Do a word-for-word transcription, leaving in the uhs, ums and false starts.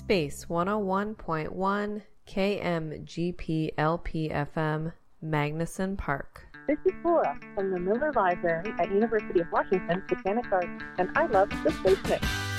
Space one oh one point one K M G P L P F M, Magnuson Park. This is Laura from the Miller Library at University of Washington Botanic Gardens, and I love the Space Mix.